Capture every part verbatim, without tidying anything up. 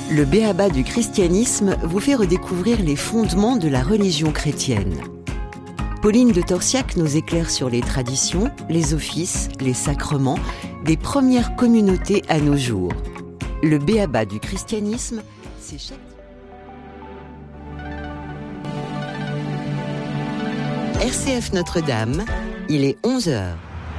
Le b.a.-ba du christianisme vous fait redécouvrir les fondements de la religion chrétienne. Pauline de Torsiac nous éclaire sur les traditions, les offices, les sacrements des premières communautés à nos jours. Le b.a.-ba du christianisme, c'est chaque... R C F Notre-Dame, il est onze heures.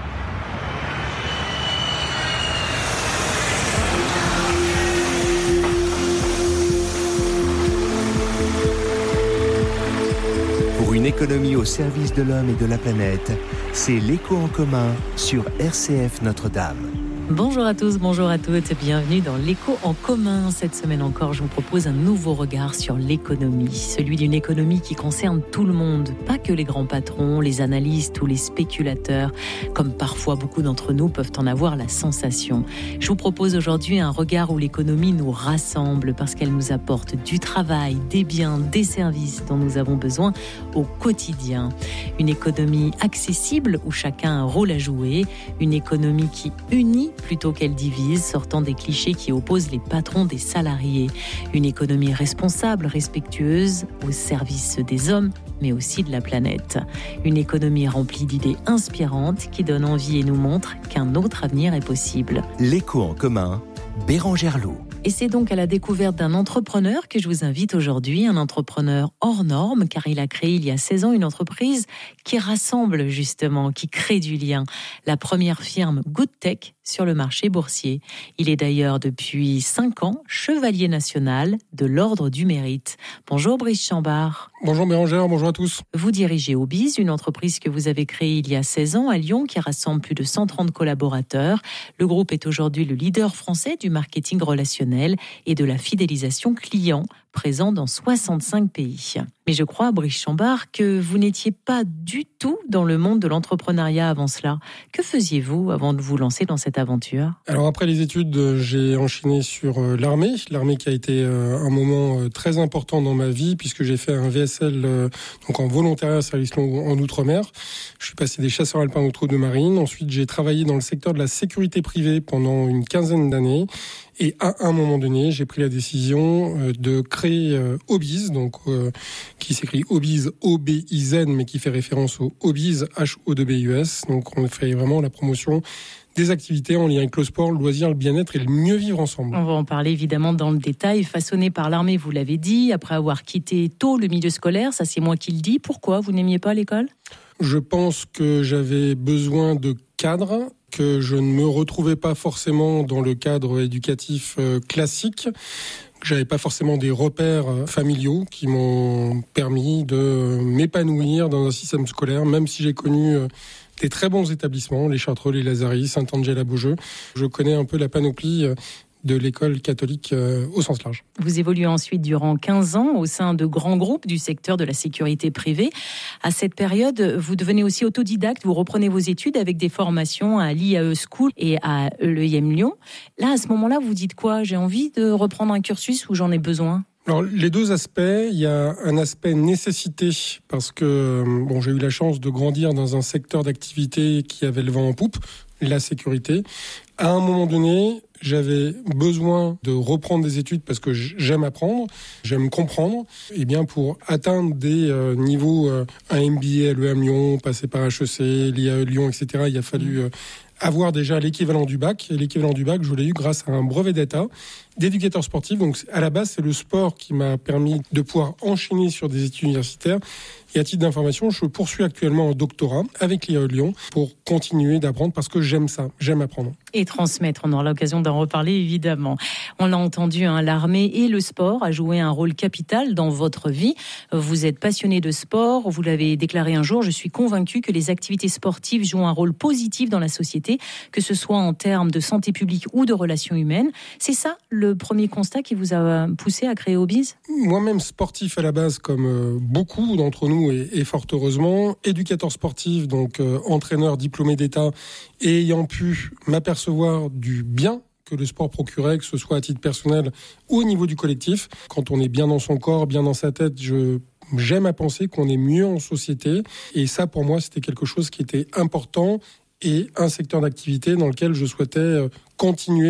Pour une économie au service de l'homme et de la planète, c'est l'écho en commun sur R C F Notre-Dame. Bonjour à tous, bonjour à toutes, bienvenue dans l'écho en commun. Cette semaine encore, je vous propose un nouveau regard sur l'économie, celui d'une économie qui concerne tout le monde, pas que les grands patrons, les analystes ou les spéculateurs, comme parfois beaucoup d'entre nous peuvent en avoir la sensation. Je vous propose aujourd'hui un regard où l'économie nous rassemble parce qu'elle nous apporte du travail, des biens, des services dont nous avons besoin au quotidien. Une économie accessible où chacun a un rôle à jouer, une économie qui unit plutôt qu'elle divise, sortant des clichés qui opposent les patrons des salariés. Une économie responsable, respectueuse, au service des hommes, mais aussi de la planète. Une économie remplie d'idées inspirantes qui donnent envie et nous montrent qu'un autre avenir est possible. L'écho en commun, Bérangère Loup. Et c'est donc à la découverte d'un entrepreneur que je vous invite aujourd'hui, un entrepreneur hors norme, car il a créé il y a seize ans une entreprise qui rassemble justement, qui crée du lien. La première firme Goodtech sur le marché boursier. Il est d'ailleurs depuis cinq ans chevalier national de l'Ordre du Mérite. Bonjour Brice Chambard. Bonjour Bérangère, bonjour à tous. Vous dirigez Obiz, une entreprise que vous avez créée il y a seize ans à Lyon, qui rassemble plus de cent trente collaborateurs. Le groupe est aujourd'hui le leader français du marketing relationnel et de la fidélisation client, présent dans soixante-cinq pays. Mais je crois, Brice Chambard, que vous n'étiez pas du tout dans le monde de l'entrepreneuriat avant cela. Que faisiez-vous avant de vous lancer dans cette aventure ? Alors après les études, j'ai enchaîné sur l'armée. L'armée qui a été un moment très important dans ma vie, puisque j'ai fait un V S L donc en volontariat service long en Outre-mer. Je suis passé des chasseurs alpins aux troupes de marine. Ensuite, j'ai travaillé dans le secteur de la sécurité privée pendant une quinzaine d'années. Et à un moment donné, j'ai pris la décision de créer Obiz, donc euh, qui s'écrit Obiz, O B I Z, mais qui fait référence au Obiz, H O deux B U S. Donc on fait vraiment la promotion des activités en lien avec le sport, le loisir, le bien-être et le mieux vivre ensemble. On va en parler évidemment dans le détail. Façonné par l'armée, vous l'avez dit, après avoir quitté tôt le milieu scolaire, ça c'est moi qui le dis. Pourquoi vous n'aimiez pas l'école ? Je pense que j'avais besoin de cadre, que je ne me retrouvais pas forcément dans le cadre éducatif euh, classique. J'avais pas forcément des repères familiaux qui m'ont permis de m'épanouir dans un système scolaire, même si j'ai connu euh, des très bons établissements, les Chartreux, les Lazaris, Saint-Angèle-à-Beaujeu. Je connais un peu la panoplie euh, de l'école catholique euh, au sens large. Vous évoluez ensuite durant quinze ans au sein de grands groupes du secteur de la sécurité privée. À cette période, vous devenez aussi autodidacte, vous reprenez vos études avec des formations à l'I A E School et à l'E I M Lyon. Là, à ce moment-là, vous dites quoi ? J'ai envie de reprendre un cursus ou j'en ai besoin ? Alors, les deux aspects, il y a un aspect nécessité parce que bon, j'ai eu la chance de grandir dans un secteur d'activité qui avait le vent en poupe, la sécurité. À un moment donné, j'avais besoin de reprendre des études parce que j'aime apprendre, j'aime comprendre. Et bien pour atteindre des euh, niveaux, euh, un M B A à l'E M Lyon, passer par H E C, l'I A E Lyon, et cetera, il a fallu euh, avoir déjà l'équivalent du bac. Et l'équivalent du bac, je l'ai eu grâce à un brevet d'État d'éducateur sportif. Donc à la base, c'est le sport qui m'a permis de pouvoir enchaîner sur des études universitaires. Et à titre d'information, je poursuis actuellement un doctorat avec l'I A E Lyon pour continuer d'apprendre parce que j'aime ça, j'aime apprendre. Et transmettre, on aura l'occasion d'en reparler évidemment. On l'a entendu, hein, l'armée et le sport a joué un rôle capital dans votre vie. Vous êtes passionné de sport, vous l'avez déclaré un jour, je suis convaincu que les activités sportives jouent un rôle positif dans la société, que ce soit en termes de santé publique ou de relations humaines. C'est ça le premier constat qui vous a poussé à créer Obiz ? Moi-même sportif à la base, comme beaucoup d'entre nous, et, et fort heureusement, éducateur sportif, donc euh, entraîneur diplômé d'État, et ayant pu m'apercevoir du bien que le sport procurait, que ce soit à titre personnel ou au niveau du collectif. Quand on est bien dans son corps, bien dans sa tête, je... j'aime à penser qu'on est mieux en société. Et ça, pour moi, c'était quelque chose qui était important et un secteur d'activité dans lequel je souhaitais continuer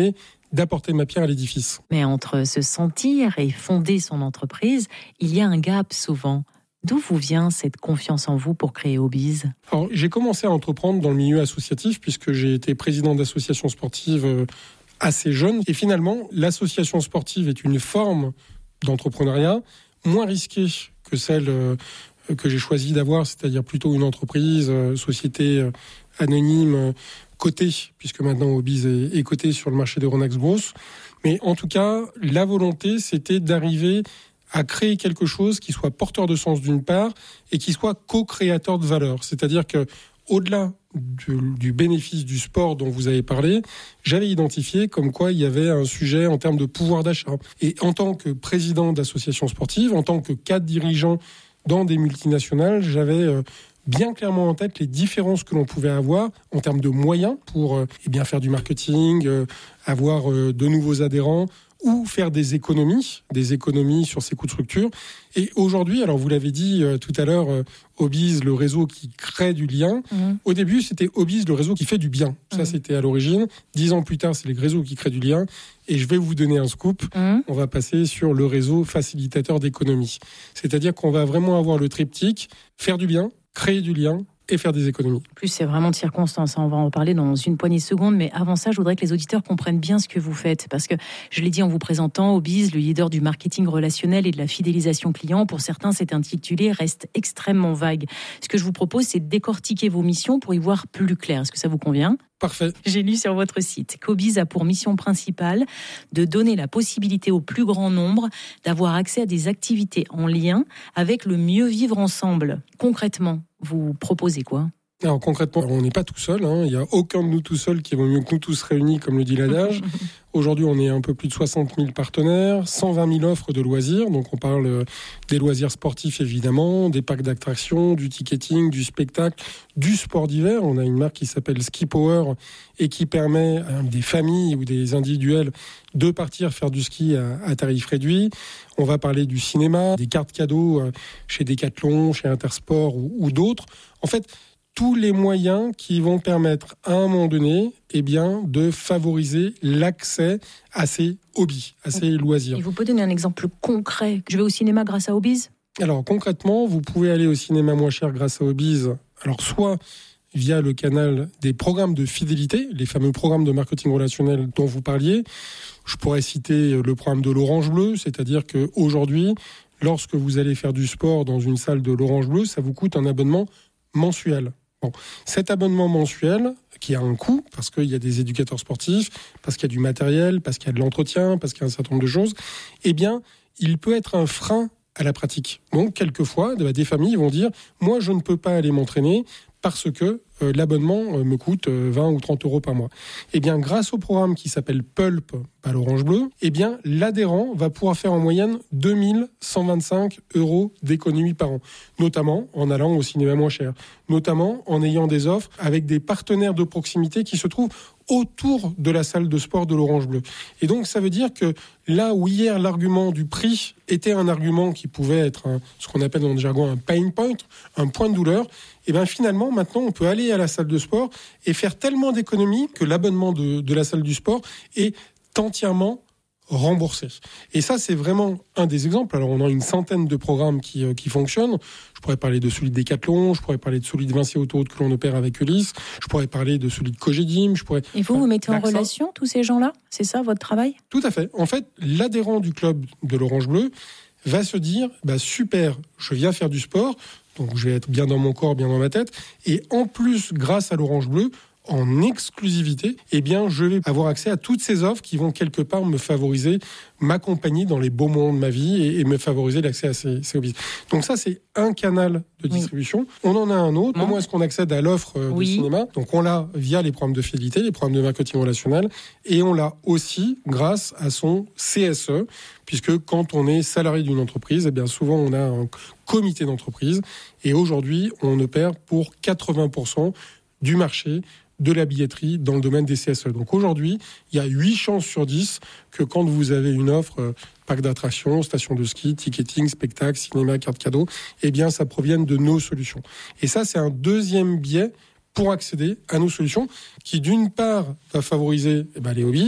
d'apporter ma pierre à l'édifice. Mais entre se sentir et fonder son entreprise, il y a un gap souvent. D'où vous vient cette confiance en vous pour créer Hobbies ? Alors, j'ai commencé à entreprendre dans le milieu associatif puisque j'ai été président d'associations sportives assez jeune. Et finalement, l'association sportive est une forme d'entrepreneuriat moins risquée que celle que j'ai choisi d'avoir, c'est-à-dire plutôt une entreprise, société anonyme, cotée, puisque maintenant Hobbies est, est cotée sur le marché d'Euronext Growth. Mais en tout cas, la volonté, c'était d'arriver à créer quelque chose qui soit porteur de sens d'une part et qui soit co-créateur de valeur. C'est-à-dire que au-delà du, du bénéfice du sport dont vous avez parlé, j'avais identifié comme quoi il y avait un sujet en termes de pouvoir d'achat. Et en tant que président d'association sportive, en tant que cadre dirigeant dans des multinationales, j'avais bien clairement en tête les différences que l'on pouvait avoir en termes de moyens pour eh bien, faire du marketing, avoir de nouveaux adhérents, ou faire des économies, des économies sur ses coûts de structure. Et aujourd'hui, alors vous l'avez dit euh, tout à l'heure, euh, Hobbies, le réseau qui crée du lien. Mmh. Au début, c'était Hobbies, le réseau qui fait du bien. Ça, mmh. c'était à l'origine. Dix ans plus tard, c'est les réseaux qui créent du lien. Et je vais vous donner un scoop. Mmh. On va passer sur le réseau facilitateur d'économie. C'est-à-dire qu'on va vraiment avoir le triptyque, faire du bien, créer du lien, et faire des économies. En plus, c'est vraiment de circonstance. On va en parler dans une poignée de secondes. Mais avant ça, je voudrais que les auditeurs comprennent bien ce que vous faites. Parce que, je l'ai dit en vous présentant, Hobbies, le leader du marketing relationnel et de la fidélisation client, pour certains, cet intitulé reste extrêmement vague. Ce que je vous propose, c'est de décortiquer vos missions pour y voir plus clair. Est-ce que ça vous convient ? Parfait. J'ai lu sur votre site qu'Hobbies a pour mission principale de donner la possibilité au plus grand nombre d'avoir accès à des activités en lien avec le mieux vivre ensemble. Concrètement, vous proposez quoi ? Alors concrètement, on n'est pas tout seul. Hein. Il n'y a aucun de nous tout seul qui vaut mieux que nous tous réunis, comme le dit l'adage. Aujourd'hui, on est un peu plus de soixante mille partenaires, cent vingt mille offres de loisirs. Donc on parle des loisirs sportifs évidemment, des parcs d'attractions, du ticketing, du spectacle, du sport d'hiver. On a une marque qui s'appelle Ski Power et qui permet à des familles ou des individuels de partir faire du ski à, à tarif réduit. On va parler du cinéma, des cartes cadeaux chez Decathlon, chez Intersport ou, ou d'autres. En fait, tous les moyens qui vont permettre à un moment donné eh bien, de favoriser l'accès à ces hobbies, à ces loisirs. Et vous pouvez donner un exemple concret ? Je vais au cinéma grâce à Hobbies ? Alors concrètement, vous pouvez aller au cinéma moins cher grâce à Hobbies. Alors soit via le canal des programmes de fidélité, les fameux programmes de marketing relationnel dont vous parliez. Je pourrais citer le programme de l'Orange Bleu, c'est-à-dire qu'aujourd'hui, lorsque vous allez faire du sport dans une salle de l'Orange Bleu, ça vous coûte un abonnement mensuel. Bon, cet abonnement mensuel, qui a un coût, parce qu'il y a des éducateurs sportifs, parce qu'il y a du matériel, parce qu'il y a de l'entretien, parce qu'il y a un certain nombre de choses, eh bien, il peut être un frein à la pratique. Donc, quelquefois, des familles vont dire « Moi, je ne peux pas aller m'entraîner parce que euh, l'abonnement euh, me coûte euh, vingt ou trente euros par mois. » Eh bien, grâce au programme qui s'appelle Pulp à l'Orange Bleu, eh bien, l'adhérent va pouvoir faire en moyenne deux mille cent vingt-cinq euros d'économie par an, notamment en allant au cinéma moins cher, notamment en ayant des offres avec des partenaires de proximité qui se trouvent autour de la salle de sport de l'Orange Bleu. Et donc, ça veut dire que là où hier, l'argument du prix était un argument qui pouvait être un, ce qu'on appelle dans le jargon un pain point, un point de douleur, et bien finalement, maintenant, on peut aller à la salle de sport et faire tellement d'économies que l'abonnement de, de la salle du sport est entièrement remboursé. Et ça, c'est vraiment un des exemples. Alors, on a une centaine de programmes qui, euh, qui fonctionnent. Je pourrais parler de celui de Decathlon, je pourrais parler de celui de Vinci Autoroute que l'on opère avec Ulysse, je pourrais parler de celui de Cogedim, je pourrais... Et vous, vous mettez en relation tous ces gens-là ? C'est ça, votre travail ? Tout à fait. En fait, l'adhérent du club de l'Orange Bleu va se dire, bah, super, je viens faire du sport, donc je vais être bien dans mon corps, bien dans ma tête, et en plus, grâce à l'Orange Bleu, en exclusivité, eh bien, je vais avoir accès à toutes ces offres qui vont quelque part me favoriser, m'accompagner dans les beaux moments de ma vie et, et me favoriser l'accès à ces, ces hobbies. Donc ça, c'est un canal de distribution. Oui. On en a un autre. Comment est-ce qu'on accède à l'offre euh, oui. de cinéma ? Donc on l'a via les programmes de fidélité, les programmes de marketing relationnel, et on l'a aussi grâce à son C S E, puisque quand on est salarié d'une entreprise, eh bien souvent on a un comité d'entreprise, et aujourd'hui on opère pour quatre-vingts pour cent du marché de la billetterie dans le domaine des C S E. Donc aujourd'hui, il y a huit chances sur dix que quand vous avez une offre, euh, parc d'attractions, station de ski, ticketing, spectacle, cinéma, carte cadeau, eh bien ça provienne de nos solutions. Et ça, c'est un deuxième biais pour accéder à nos solutions qui, d'une part, va favoriser eh ben, les hobbies,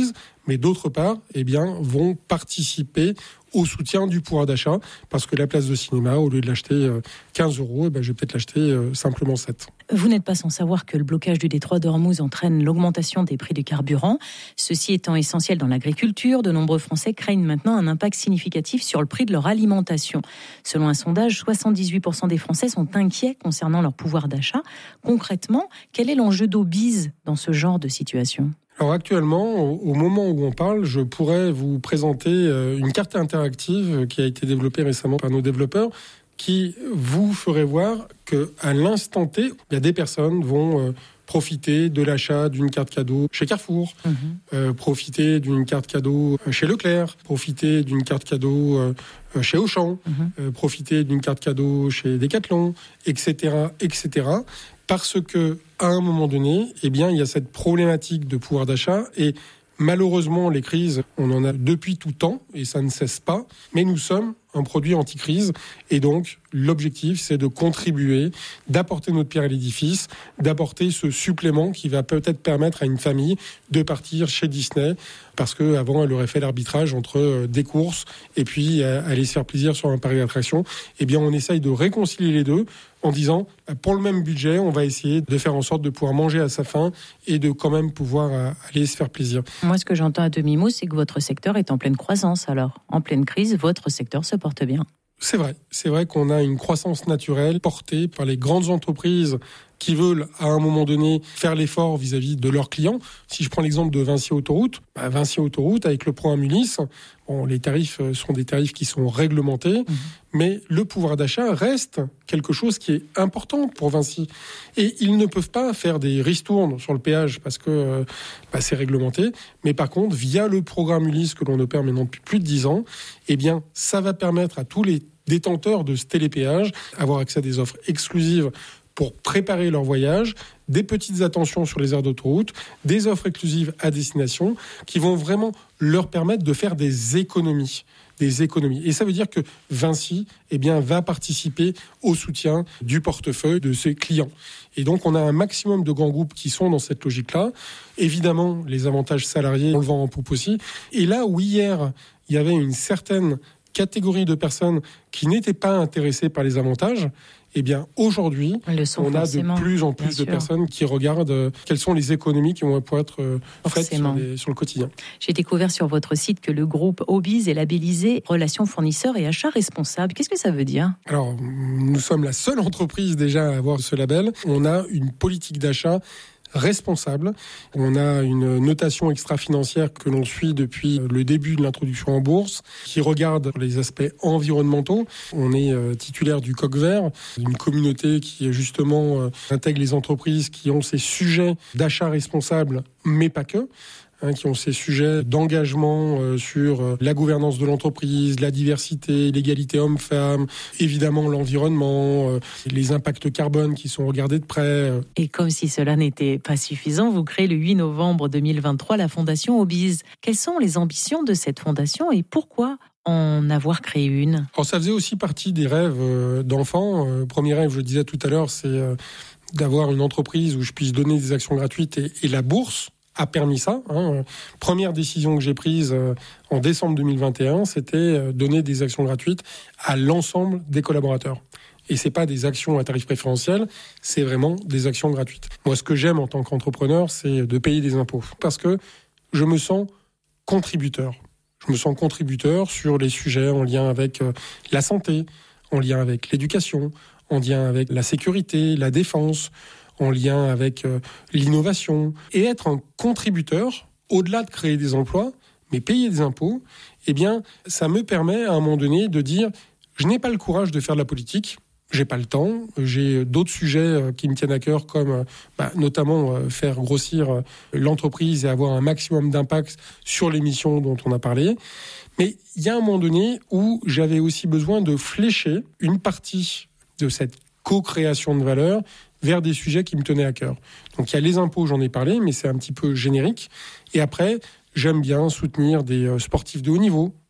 mais d'autre part, eh bien, vont participer au soutien du pouvoir d'achat, parce que la place de cinéma, au lieu de l'acheter quinze euros, eh ben, je vais peut-être l'acheter simplement sept. Vous n'êtes pas sans savoir que le blocage du détroit d'Ormuz entraîne l'augmentation des prix du carburant. Ceci étant essentiel dans l'agriculture, de nombreux Français craignent maintenant un impact significatif sur le prix de leur alimentation. Selon un sondage, soixante-dix-huit pour cent des Français sont inquiets concernant leur pouvoir d'achat. Concrètement, quel est l'enjeu d'Obiz dans ce genre de situation ? Alors actuellement, au moment où on parle, je pourrais vous présenter une carte interactive qui a été développée récemment par nos développeurs, qui vous ferait voir qu'à l'instant T, il y a des personnes vont profiter de l'achat d'une carte cadeau chez Carrefour, mmh. euh, profiter d'une carte cadeau chez Leclerc, profiter d'une carte cadeau euh, chez Auchan, mmh. euh, profiter d'une carte cadeau chez Decathlon, et cetera, et cetera. Parce que à un moment donné, eh bien, il y a cette problématique de pouvoir d'achat et malheureusement, les crises, on en a depuis tout temps et ça ne cesse pas. Mais nous sommes un produit anti-crise et donc l'objectif, c'est de contribuer, d'apporter notre pierre à l'édifice, d'apporter ce supplément qui va peut-être permettre à une famille de partir chez Disney parce qu'avant, elle aurait fait l'arbitrage entre des courses et puis aller se faire plaisir sur un parc d'attractions. Eh bien, on essaye de réconcilier les deux en disant, pour le même budget, on va essayer de faire en sorte de pouvoir manger à sa faim et de quand même pouvoir aller se faire plaisir. Moi, ce que j'entends à demi-mot, c'est que votre secteur est en pleine croissance. Alors, en pleine crise, votre secteur se porte bien. C'est vrai. C'est vrai qu'on a une croissance naturelle portée par les grandes entreprises qui veulent, à un moment donné, faire l'effort vis-à-vis de leurs clients. Si je prends l'exemple de Vinci Autoroute, bah Vinci Autoroute, avec le programme Ulysse, bon, les tarifs sont des tarifs qui sont réglementés, mmh. mais le pouvoir d'achat reste quelque chose qui est important pour Vinci. Et ils ne peuvent pas faire des ristournes sur le péage parce que bah, c'est réglementé. Mais par contre, via le programme Ulysse que l'on opère maintenant depuis plus de dix ans, eh bien, ça va permettre à tous les détenteurs de ce télépéage avoir accès à des offres exclusives pour préparer leur voyage, des petites attentions sur les aires d'autoroute, des offres exclusives à destination qui vont vraiment leur permettre de faire des économies. Des économies. Et ça veut dire que Vinci eh bien, va participer au soutien du portefeuille de ses clients. Et donc, on a un maximum de grands groupes qui sont dans cette logique-là. Évidemment, les avantages salariés, on le vend en poupe aussi. Et là où hier, il y avait une certaine catégorie de personnes qui n'étaient pas intéressées par les avantages, eh bien, aujourd'hui, on a de plus en plus de personnes qui regardent euh, quelles sont les économies qui vont pouvoir être euh, faites sur, les, sur le quotidien. J'ai découvert sur votre site que le groupe Obiz est labellisé Relations fournisseurs et achats responsables. Qu'est-ce que ça veut dire ? Alors, nous sommes la seule entreprise déjà à avoir ce label. On a une politique d'achat responsable. On a une notation extra-financière que l'on suit depuis le début de l'introduction en bourse, qui regarde les aspects environnementaux. On est euh, titulaire du Coq Vert, une communauté qui justement euh, intègre les entreprises qui ont ces sujets d'achat responsable, mais pas que. Hein, qui ont ces sujets d'engagement euh, sur euh, la gouvernance de l'entreprise, la diversité, l'égalité homme-femme, évidemment l'environnement, euh, les impacts carbone qui sont regardés de près. Euh. Et comme si cela n'était pas suffisant, vous créez le huit novembre deux mille vingt-trois la Fondation Obiz. Quelles sont les ambitions de cette fondation et pourquoi en avoir créé une ? Alors ça faisait aussi partie des rêves euh, d'enfants. Euh, premier rêve, je le disais tout à l'heure, c'est euh, d'avoir une entreprise où je puisse donner des actions gratuites et, et la bourse a permis ça. Hein. Première décision que j'ai prise euh, en décembre deux mille vingt et un, c'était euh, donner des actions gratuites à l'ensemble des collaborateurs. Et c'est pas des actions à tarif préférentiel, c'est vraiment des actions gratuites. Moi, ce que j'aime en tant qu'entrepreneur, c'est de payer des impôts. Parce que je me sens contributeur. Je me sens contributeur sur les sujets en lien avec euh, la santé, en lien avec l'éducation, en lien avec la sécurité, la défense, en lien avec euh, l'innovation. Et être un contributeur, au-delà de créer des emplois, mais payer des impôts, eh bien, ça me permet à un moment donné de dire « je n'ai pas le courage de faire de la politique ». J'ai pas le temps, j'ai d'autres sujets qui me tiennent à cœur, comme bah, notamment euh, faire grossir euh, l'entreprise et avoir un maximum d'impact sur les missions dont on a parlé. Mais il y a un moment donné où j'avais aussi besoin de flécher une partie de cette co-création de valeur vers des sujets qui me tenaient à cœur. Donc il y a les impôts, j'en ai parlé, mais c'est un petit peu générique. Et après, j'aime bien soutenir des sportifs de haut niveau,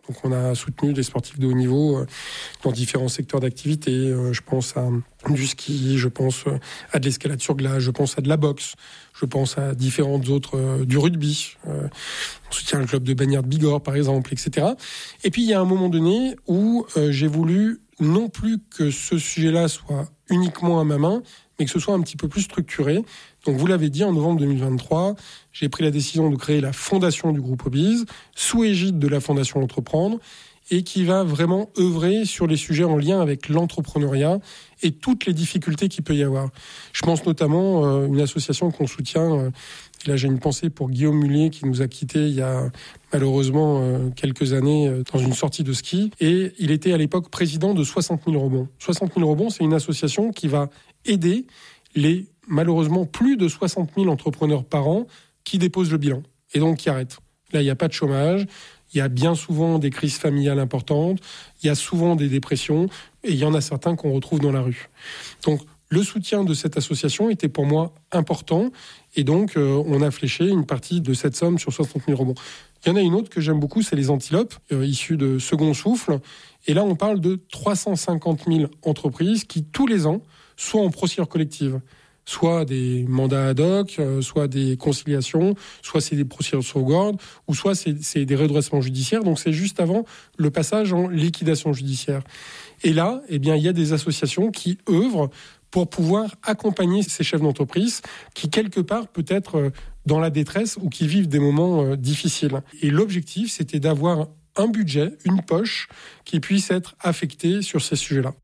Donc on a soutenu des sportifs de haut niveau euh, dans différents secteurs d'activité. Euh, je pense à du ski, je pense à de l'escalade sur glace, je pense à de la boxe, je pense à différentes autres, euh, du rugby. Euh, on soutient le club de Bagnères de Bigorre, par exemple, et cetera. Et puis il y a un moment donné où euh, j'ai voulu non plus que ce sujet-là soit uniquement à ma main, mais que ce soit un petit peu plus structuré. Donc vous l'avez dit, en novembre deux mille vingt-trois, j'ai pris la décision de créer la fondation du groupe Obise, sous égide de la fondation Entreprendre, et qui va vraiment œuvrer sur les sujets en lien avec l'entrepreneuriat et toutes les difficultés qu'il peut y avoir. Je pense notamment à euh, une association qu'on soutient. Euh, et là, j'ai une pensée pour Guillaume Mullier qui nous a quittés il y a malheureusement euh, quelques années euh, dans une sortie de ski. Et il était à l'époque président de soixante mille rebonds. soixante mille rebonds, c'est une association qui va aider les malheureusement plus de soixante mille entrepreneurs par an qui déposent le bilan et donc qui arrêtent. Là, il n'y a pas de chômage. Il y a bien souvent des crises familiales importantes, il y a souvent des dépressions, et il y en a certains qu'on retrouve dans la rue. Donc, le soutien de cette association était pour moi important, et donc euh, on a fléché une partie de cette somme sur soixante mille rebonds. Il y en a une autre que j'aime beaucoup, c'est les Antilopes, euh, issues de Second Souffle, et là on parle de trois cent cinquante mille entreprises qui, tous les ans, sont en procédure collective. Soit des mandats ad hoc, euh, soit des conciliations, soit c'est des procédures de sauvegarde, ou soit c'est, c'est des redressements judiciaires. Donc c'est juste avant le passage en liquidation judiciaire. Et là, eh bien, il y a des associations qui œuvrent pour pouvoir accompagner ces chefs d'entreprise qui, quelque part, peut-être euh, dans la détresse ou qui vivent des moments euh, difficiles. Et l'objectif, c'était d'avoir un budget, une poche, qui puisse être affectée sur ces sujets-là.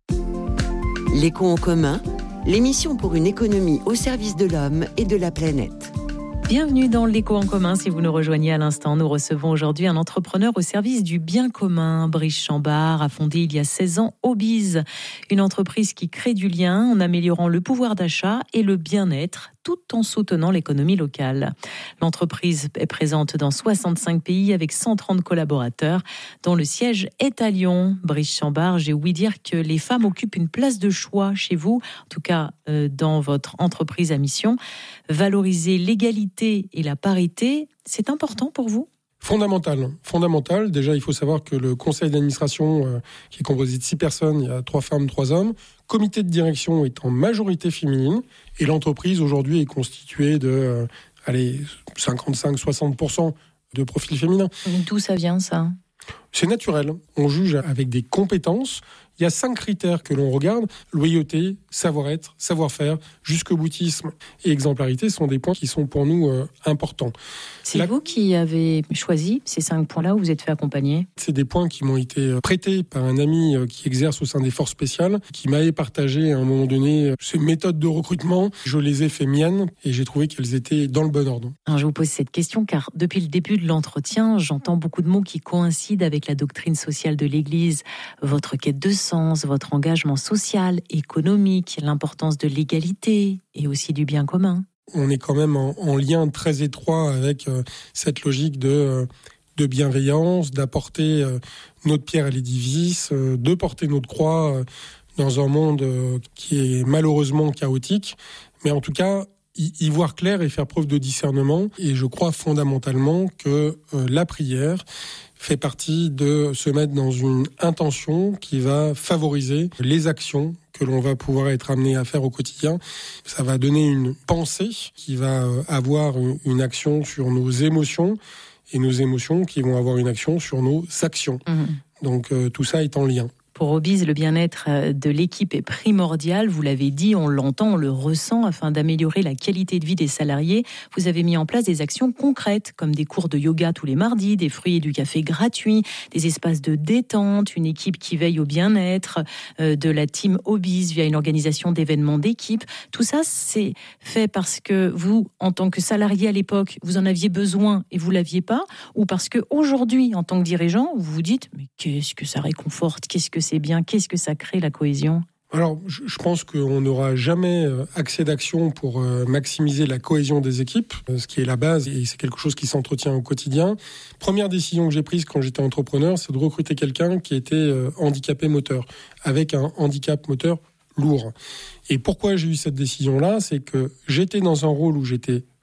L'éco en commun, l'émission pour une économie au service de l'homme et de la planète. Bienvenue dans l'Éco en commun. Si vous nous rejoignez à l'instant, nous recevons aujourd'hui un entrepreneur au service du bien commun. Brice Chambard a fondé il y a seize ans Obise, une entreprise qui crée du lien en améliorant le pouvoir d'achat et le bien-être, tout en soutenant l'économie locale. L'entreprise est présente dans soixante-cinq pays avec cent trente collaborateurs, dont le siège est à Lyon. Brice Chambard, j'ai ouï dire que les femmes occupent une place de choix chez vous, en tout cas euh, dans votre entreprise à mission. Valoriser l'égalité et la parité, c'est important pour vous ? Fondamental, fondamental. Déjà, il faut savoir que le conseil d'administration, euh, qui est composé de six personnes, il y a trois femmes, trois hommes. Comité de direction est en majorité féminine. Et l'entreprise, aujourd'hui, est constituée de euh, allez, cinquante-cinq à soixante pour cent de profils féminins. D'où ça vient, ça ? C'est naturel. On juge avec des compétences. Il y a cinq critères que l'on regarde. Loyauté, savoir-être, savoir-faire, jusqu'au boutisme et exemplarité sont des points qui sont pour nous euh, importants. C'est La... vous qui avez choisi ces cinq points-là ou vous êtes fait accompagner ? C'est des points qui m'ont été prêtés par un ami qui exerce au sein des forces spéciales, qui m'avait partagé à un moment donné ces méthodes de recrutement. Je les ai fait miennes et j'ai trouvé qu'elles étaient dans le bon ordre. Alors, je vous pose cette question car depuis le début de l'entretien, j'entends beaucoup de mots qui coïncident avec la doctrine sociale de l'Église. Votre quête de sens, votre engagement social, économique, l'importance de l'égalité et aussi du bien commun. On est quand même en, en lien très étroit avec euh, cette logique de, euh, de bienveillance, d'apporter euh, notre pierre à l'édifice, euh, de porter notre croix euh, dans un monde euh, qui est malheureusement chaotique. Mais en tout cas, y, y voir clair et faire preuve de discernement. Et je crois fondamentalement que euh, la prière fait partie de se mettre dans une intention qui va favoriser les actions que l'on va pouvoir être amené à faire au quotidien. Ça va donner une pensée qui va avoir une action sur nos émotions et nos émotions qui vont avoir une action sur nos actions. Mmh. Donc euh, tout ça est en lien. Pour Obise, le bien-être de l'équipe est primordial. Vous l'avez dit, on l'entend, on le ressent. Afin d'améliorer la qualité de vie des salariés, vous avez mis en place des actions concrètes, comme des cours de yoga tous les mardis, des fruits et du café gratuits, des espaces de détente, une équipe qui veille au bien-être, euh, de la team Obise via une organisation d'événements d'équipe. Tout ça, c'est fait parce que vous, en tant que salarié à l'époque, vous en aviez besoin et vous l'aviez pas, ou parce qu'aujourd'hui, en tant que dirigeant, vous vous dites « mais qu'est-ce que ça réconforte, qu'est-ce que c'est bien, qu'est-ce que ça crée la cohésion ?» Alors, je pense qu'on n'aura jamais accès d'action pour maximiser la cohésion des équipes, ce qui est la base, et c'est quelque chose qui s'entretient au quotidien. Première décision que j'ai prise quand j'étais entrepreneur, c'est de recruter quelqu'un qui était handicapé moteur, avec un handicap moteur lourd. Et pourquoi j'ai eu cette décision-là ? C'est que j'étais dans un rôle où j'étais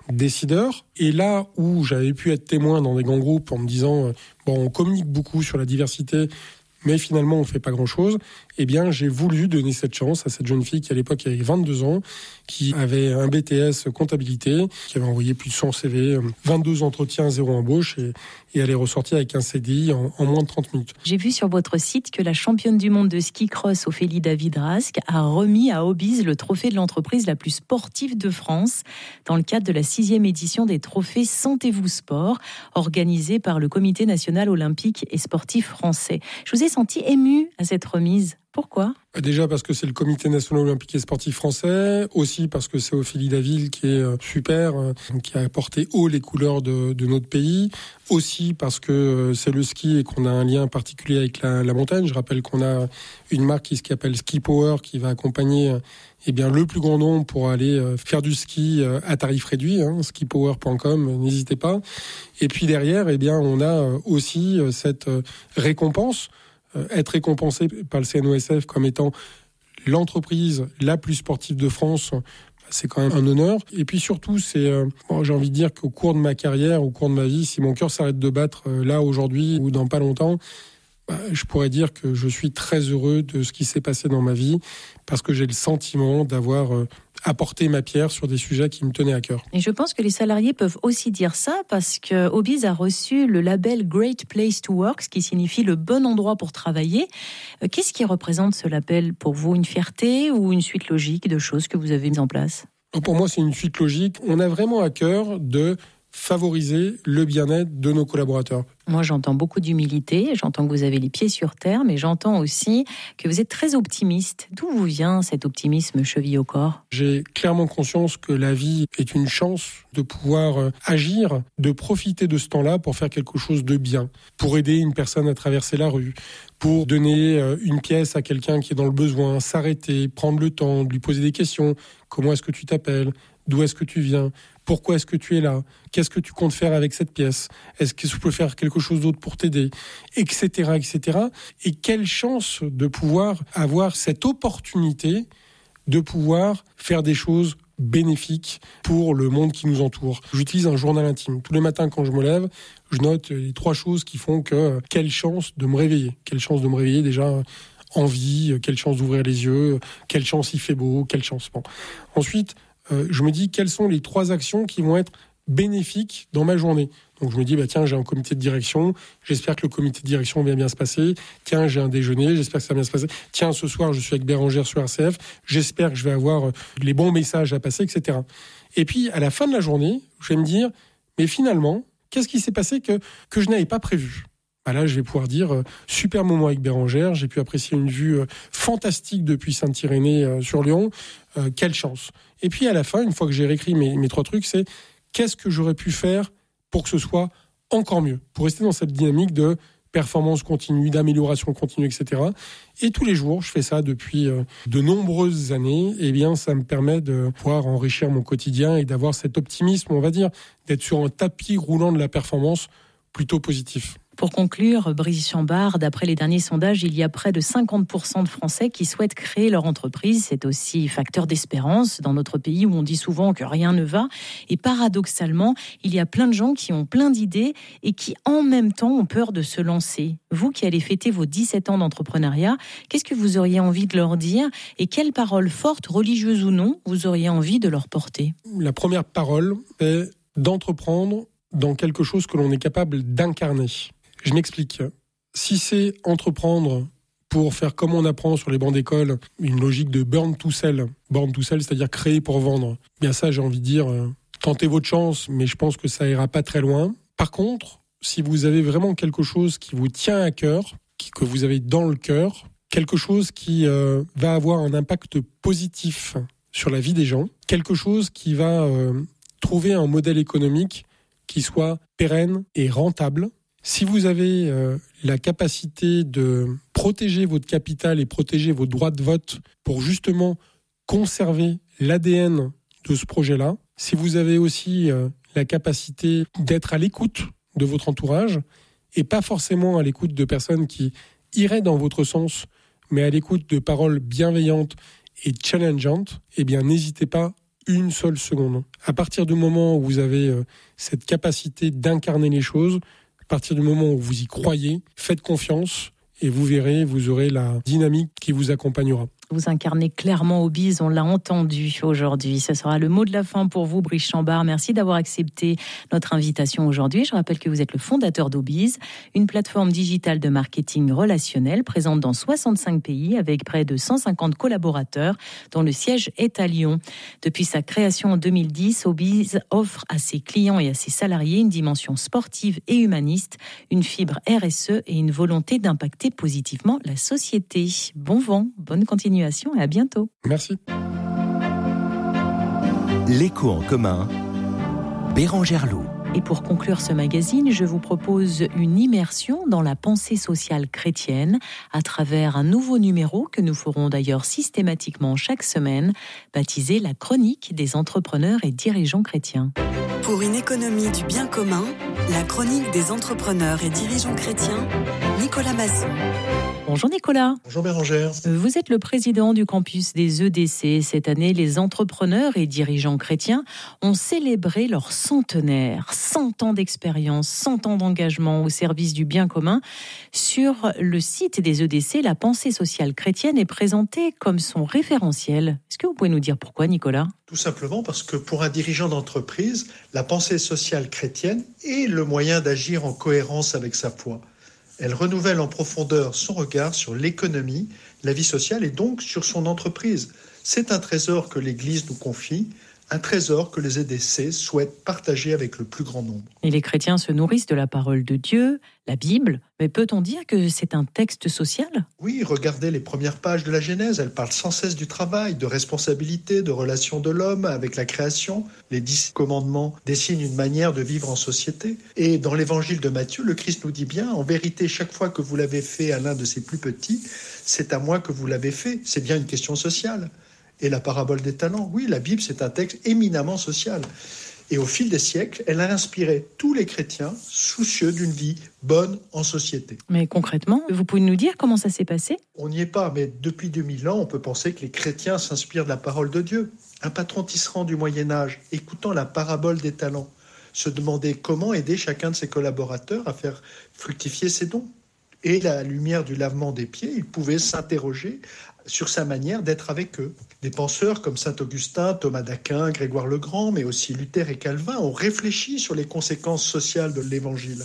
décideur. Et là où j'avais pu être témoin dans des grands groupes en me disant, euh, bon, on communique beaucoup sur la diversité, mais finalement on ne fait pas grand-chose, eh bien j'ai voulu donner cette chance à cette jeune fille qui à l'époque avait vingt-deux ans, qui avait un B T S comptabilité, qui avait envoyé plus de cent C V, vingt-deux entretiens, zéro embauche, et, et elle est ressortie avec un C D I en, en moins de trente minutes. J'ai vu sur votre site que la championne du monde de ski cross, Ophélie David-Rask, a remis à Obise le trophée de l'entreprise la plus sportive de France, dans le cadre de la sixième édition des trophées Sentez-vous Sport, organisée par le Comité national olympique et sportif français. Je vous ai senti ému à cette remise. Pourquoi ? Déjà parce que c'est le Comité national olympique et sportif français, aussi parce que c'est Ophélie David qui est super, qui a porté haut les couleurs de, de notre pays, aussi parce que c'est le ski et qu'on a un lien particulier avec la, la montagne. Je rappelle qu'on a une marque qui s'appelle Ski Power qui va accompagner eh bien, le plus grand nombre pour aller faire du ski à tarif réduit, hein, ski power point com, n'hésitez pas. Et puis derrière, eh bien, on a aussi cette récompense, être récompensé par le C N O S F comme étant l'entreprise la plus sportive de France, c'est quand même un honneur. Et puis surtout, c'est, euh, bon, j'ai envie de dire qu'au cours de ma carrière, au cours de ma vie, si mon cœur s'arrête de battre euh, là aujourd'hui ou dans pas longtemps, bah, je pourrais dire que je suis très heureux de ce qui s'est passé dans ma vie parce que j'ai le sentiment d'avoir euh, apporté ma pierre sur des sujets qui me tenaient à cœur. Et je pense que les salariés peuvent aussi dire ça parce que Obise a reçu le label Great Place to Work, ce qui signifie le bon endroit pour travailler. Qu'est-ce qui représente ce label pour vous ? Une fierté ou une suite logique de choses que vous avez mises en place ? Pour moi, c'est une suite logique. On a vraiment à cœur de favoriser le bien-être de nos collaborateurs. Moi, j'entends beaucoup d'humilité, j'entends que vous avez les pieds sur terre, mais j'entends aussi que vous êtes très optimiste. D'où vous vient cet optimisme chevillé au corps ? J'ai clairement conscience que la vie est une chance de pouvoir agir, de profiter de ce temps-là pour faire quelque chose de bien, pour aider une personne à traverser la rue, pour donner une pièce à quelqu'un qui est dans le besoin, s'arrêter, prendre le temps, de lui poser des questions. Comment est-ce que tu t'appelles ? D'où est-ce que tu viens ? Pourquoi est-ce que tu es là ? Qu'est-ce que tu comptes faire avec cette pièce ? Est-ce que je peux faire quelque chose d'autre pour t'aider ? Etc, et cetera. Et quelle chance de pouvoir avoir cette opportunité de pouvoir faire des choses bénéfiques pour le monde qui nous entoure. J'utilise un journal intime. Tous les matins, quand je me lève, je note les trois choses qui font que quelle chance de me réveiller. Quelle chance de me réveiller déjà en vie, quelle chance d'ouvrir les yeux, quelle chance il fait beau, quelle chance. Bon. Ensuite, Euh, je me dis quelles sont les trois actions qui vont être bénéfiques dans ma journée. Donc je me dis, bah, tiens, j'ai un comité de direction, j'espère que le comité de direction va bien se passer. Tiens, j'ai un déjeuner, j'espère que ça va bien se passer. Tiens, ce soir, je suis avec Bérangère sur R C F, j'espère que je vais avoir les bons messages à passer, et cetera. Et puis, à la fin de la journée, je vais me dire, mais finalement, qu'est-ce qui s'est passé que, que je n'avais pas prévu ? Bah là, je vais pouvoir dire, euh, super moment avec Bérangère, j'ai pu apprécier une vue euh, fantastique depuis Saint-Irénée euh, sur Lyon, euh, quelle chance. Et puis à la fin, une fois que j'ai réécrit mes, mes trois trucs, c'est qu'est-ce que j'aurais pu faire pour que ce soit encore mieux, pour rester dans cette dynamique de performance continue, d'amélioration continue, et cetera. Et tous les jours, je fais ça depuis euh, de nombreuses années, et bien ça me permet de pouvoir enrichir mon quotidien et d'avoir cet optimisme, on va dire, d'être sur un tapis roulant de la performance plutôt positif. Pour conclure, Brice Chambard, d'après les derniers sondages, il y a près de cinquante pour cent de Français qui souhaitent créer leur entreprise. C'est aussi facteur d'espérance dans notre pays où on dit souvent que rien ne va. Et paradoxalement, il y a plein de gens qui ont plein d'idées et qui en même temps ont peur de se lancer. Vous qui allez fêter vos dix-sept ans d'entrepreneuriat, qu'est-ce que vous auriez envie de leur dire et quelles paroles fortes, religieuses ou non, vous auriez envie de leur porter ? La première parole est d'entreprendre dans quelque chose que l'on est capable d'incarner. Je m'explique. Si c'est entreprendre pour faire comme on apprend sur les bancs d'école, une logique de burn to sell, burn to sell, c'est-à-dire créer pour vendre, bien ça, j'ai envie de dire, euh, tentez votre chance, mais je pense que ça ira pas très loin. Par contre, si vous avez vraiment quelque chose qui vous tient à cœur, qui, que vous avez dans le cœur, quelque chose qui euh, va avoir un impact positif sur la vie des gens, quelque chose qui va euh, trouver un modèle économique qui soit pérenne et rentable. Si vous avez euh, la capacité de protéger votre capital et protéger vos droits de vote pour justement conserver l'A D N de ce projet-là, si vous avez aussi euh, la capacité d'être à l'écoute de votre entourage et pas forcément à l'écoute de personnes qui iraient dans votre sens, mais à l'écoute de paroles bienveillantes et challengeantes, eh bien n'hésitez pas, une seule seconde. À partir du moment où vous avez euh, cette capacité d'incarner les choses, à partir du moment où vous y croyez, faites confiance et vous verrez, vous aurez la dynamique qui vous accompagnera. Vous incarnez clairement Obiz, on l'a entendu aujourd'hui. Ce sera le mot de la fin pour vous, Brice Chambard. Merci d'avoir accepté notre invitation aujourd'hui. Je rappelle que vous êtes le fondateur d'Obiz, une plateforme digitale de marketing relationnel présente dans soixante-cinq pays avec près de cent cinquante collaborateurs dont le siège est à Lyon. Depuis sa création en deux mille dix, Obiz offre à ses clients et à ses salariés une dimension sportive et humaniste, une fibre R S E et une volonté d'impacter positivement la société. Bon vent, bonne continuation. Et à bientôt. Merci. L'écho en commun, Bérangère Loup. Et pour conclure ce magazine, je vous propose une immersion dans la pensée sociale chrétienne à travers un nouveau numéro que nous ferons d'ailleurs systématiquement chaque semaine, baptisé La chronique des entrepreneurs et dirigeants chrétiens. Pour une économie du bien commun, la chronique des entrepreneurs et dirigeants chrétiens, Nicolas Masson. Bonjour Nicolas. Bonjour Bérangère. Vous êtes le président du campus des E D C. Cette année, les entrepreneurs et dirigeants chrétiens ont célébré leur centenaire. cent ans d'expérience, cent ans d'engagement au service du bien commun. Sur le site des E D C, la pensée sociale chrétienne est présentée comme son référentiel. Est-ce que vous pouvez nous dire pourquoi, Nicolas ? Tout simplement parce que pour un dirigeant d'entreprise, la pensée sociale chrétienne est le moyen d'agir en cohérence avec sa foi. Elle renouvelle en profondeur son regard sur l'économie, la vie sociale et donc sur son entreprise. C'est un trésor que l'Église nous confie, un trésor que les E D C souhaitent partager avec le plus grand nombre. Et les chrétiens se nourrissent de la parole de Dieu, la Bible, mais peut-on dire que c'est un texte social ? Oui, regardez les premières pages de la Genèse, elles parlent sans cesse du travail, de responsabilité, de relation de l'homme avec la création. Les dix commandements dessinent une manière de vivre en société. Et dans l'évangile de Matthieu, le Christ nous dit bien, en vérité, chaque fois que vous l'avez fait à l'un de ses plus petits, c'est à moi que vous l'avez fait. C'est bien une question sociale. Et la parabole des talents, oui, la Bible, c'est un texte éminemment social. Et au fil des siècles, elle a inspiré tous les chrétiens soucieux d'une vie bonne en société. Mais concrètement, vous pouvez nous dire comment ça s'est passé ? On n'y est pas, mais depuis deux mille ans, on peut penser que les chrétiens s'inspirent de la parole de Dieu. Un patron tisserand du Moyen-Âge, écoutant la parabole des talents, se demandait comment aider chacun de ses collaborateurs à faire fructifier ses dons. Et à la lumière du lavement des pieds, il pouvait s'interroger sur sa manière d'être avec eux. Des penseurs comme saint Augustin, Thomas d'Aquin, Grégoire le Grand, mais aussi Luther et Calvin ont réfléchi sur les conséquences sociales de l'Évangile.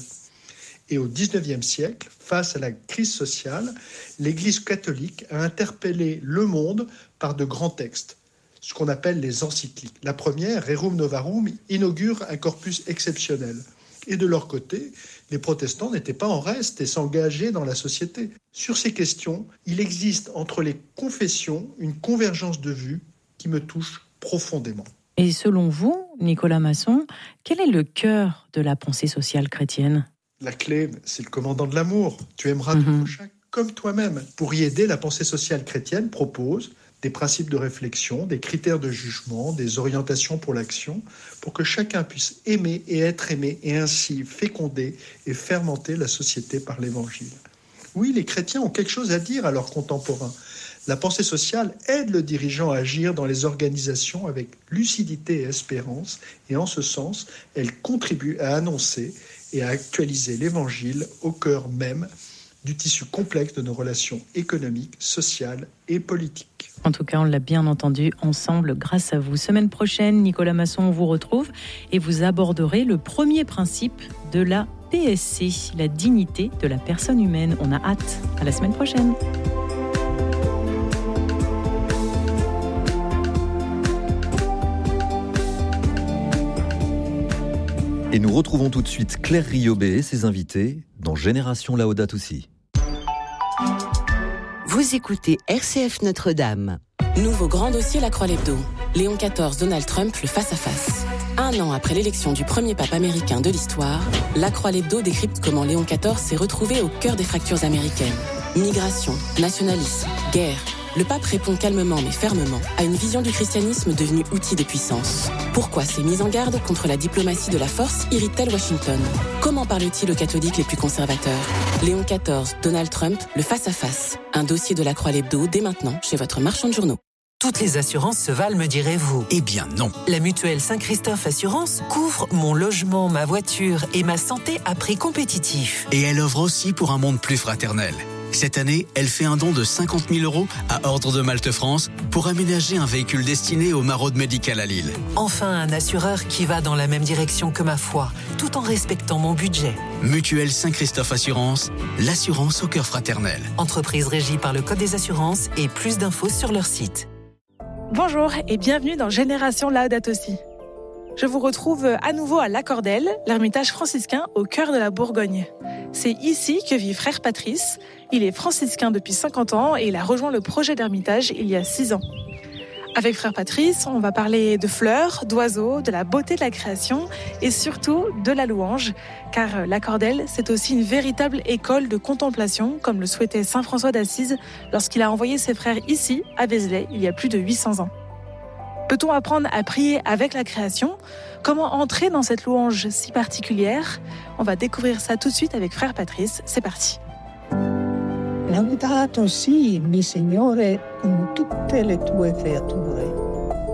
Et au dix-neuvième siècle, face à la crise sociale, l'Église catholique a interpellé le monde par de grands textes, ce qu'on appelle les encycliques. La première, Rerum Novarum, inaugure un corpus exceptionnel. Et de leur côté, les protestants n'étaient pas en reste et s'engageaient dans la société. Sur ces questions, il existe entre les confessions une convergence de vues qui me touche profondément. Et selon vous, Nicolas Masson, quel est le cœur de la pensée sociale chrétienne ? La clé, c'est le commandant de l'amour. Tu aimeras mmh. ton prochain comme toi-même. Pour y aider, la pensée sociale chrétienne propose des principes de réflexion, des critères de jugement, des orientations pour l'action, pour que chacun puisse aimer et être aimé et ainsi féconder et fermenter la société par l'Évangile. Oui, les chrétiens ont quelque chose à dire à leurs contemporains. La pensée sociale aide le dirigeant à agir dans les organisations avec lucidité et espérance, et en ce sens, elle contribue à annoncer et à actualiser l'Évangile au cœur même du tissu complexe de nos relations économiques, sociales et politiques. En tout cas, on l'a bien entendu ensemble grâce à vous. Semaine prochaine, Nicolas Masson, on vous retrouve et vous aborderez le premier principe de la P S C, la dignité de la personne humaine. On a hâte. À la semaine prochaine. Et nous retrouvons tout de suite Claire Riobé et ses invités dans Génération Laudato Si. Vous écoutez R C F Notre-Dame. Nouveau grand dossier La Croix-Lebdo. Léon quatorze, Donald Trump, le face-à-face. Un an après l'élection du premier pape américain de l'histoire, La Croix-Lebdo décrypte comment Léon quatorze s'est retrouvé au cœur des fractures américaines. Migration, nationalisme, guerre. Le pape répond calmement mais fermement à une vision du christianisme devenue outil de puissance. Pourquoi ces mises en garde contre la diplomatie de la force irritent-elles Washington ? Comment parle-t-il aux catholiques les plus conservateurs ? Léon quatorze, Donald Trump, le face-à-face. Un dossier de La Croix-Lebdo dès maintenant chez votre marchand de journaux. Toutes les assurances se valent, me direz-vous. Eh bien non. La mutuelle Saint-Christophe Assurance couvre mon logement, ma voiture et ma santé à prix compétitif. Et elle offre aussi pour un monde plus fraternel. Cette année, elle fait un don de cinquante mille euros à Ordre de Malte France pour aménager un véhicule destiné aux maraudes médicales à Lille. Enfin, un assureur qui va dans la même direction que ma foi, tout en respectant mon budget. Mutuelle Saint-Christophe Assurance, l'assurance au cœur fraternel. Entreprise régie par le Code des assurances et plus d'infos sur leur site. Bonjour et bienvenue dans Génération Laudato Si. Je vous retrouve à nouveau à Lacordelle, l'ermitage franciscain au cœur de la Bourgogne. C'est ici que vit frère Patrice. Il est franciscain depuis cinquante ans et il a rejoint le projet d'ermitage il y a six ans. Avec frère Patrice, on va parler de fleurs, d'oiseaux, de la beauté de la création et surtout de la louange, car Lacordelle, c'est aussi une véritable école de contemplation, comme le souhaitait saint François d'Assise lorsqu'il a envoyé ses frères ici, à Vézelay, il y a plus de huit cents ans. Peut-on apprendre à prier avec la création ? Comment entrer dans cette louange si particulière ? On va découvrir ça tout de suite avec frère Patrice. C'est parti. Laudato si, mi Signore, con tutte le tue creature.